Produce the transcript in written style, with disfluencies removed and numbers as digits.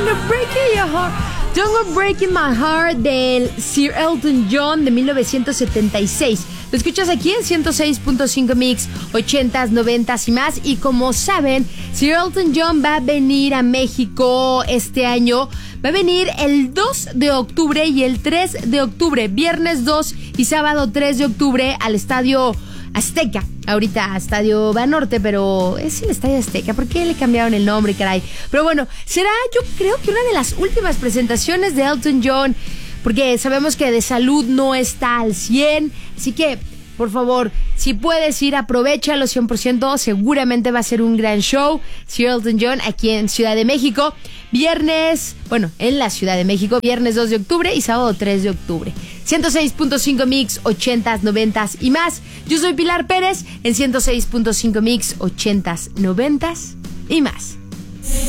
Don't Go Breaking My Heart del Sir Elton John de 1976. Lo escuchas aquí en 106.5 Mix, 80s, 90s y más. Y como saben, Sir Elton John va a venir a México este año. Va a venir el 2 de octubre y el 3 de octubre, viernes 2 y sábado 3 de octubre al Estadio Azteca. Ahorita Estadio Banorte, pero es el Estadio Azteca. ¿Por qué le cambiaron el nombre, caray? Pero bueno, será yo creo que una de las últimas presentaciones de Elton John, porque sabemos que de salud no está al 100, así que por favor, si puedes ir, aprovéchalo 100%, seguramente va a ser un gran show. Sir Elton John aquí en Ciudad de México, en la Ciudad de México, viernes 2 de octubre y sábado 3 de octubre. 106.5 Mix, 80s, 90s y más. Yo soy Pilar Pérez en 106.5 Mix, 80s, 90s y más.